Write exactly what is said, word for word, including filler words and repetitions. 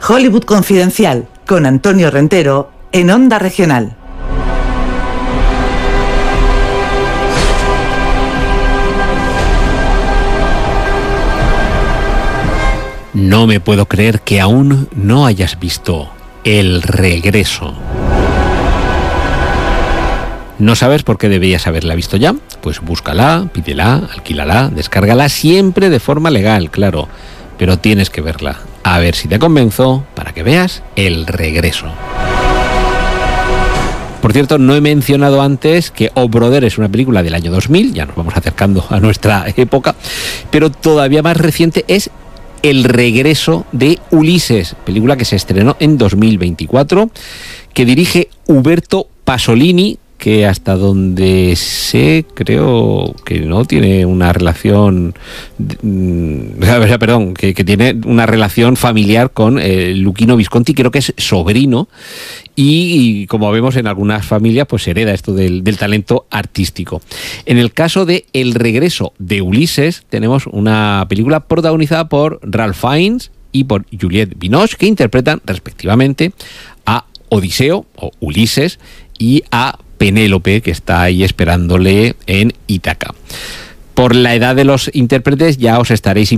Hollywood Confidencial, con Antonio Rentero, en Onda Regional. No me puedo creer que aún no hayas visto El Regreso. ¿No sabes por qué deberías haberla visto ya? Pues búscala, pídela, alquílala, descárgala, siempre de forma legal, claro. Pero tienes que verla. A ver si te convenzo para que veas El Regreso. Por cierto, no he mencionado antes que Oh Brother es una película del año dos mil, ya nos vamos acercando a nuestra época, pero todavía más reciente es El Regreso de Ulises, película que se estrenó en dos mil veinticuatro, que dirige Uberto Pasolini, que hasta donde sé, creo que no tiene una relación, perdón, que, que tiene una relación familiar con eh, Luchino Visconti, creo que es sobrino, y, y como vemos en algunas familias, pues hereda esto del, del talento artístico. En el caso de El Regreso de Ulises, tenemos una película protagonizada por Ralph Fiennes y por Juliette Binoche, que interpretan respectivamente a Odiseo, o Ulises, y a Penélope, que está ahí esperándole en Ítaca. Por la edad de los intérpretes ya os estaréis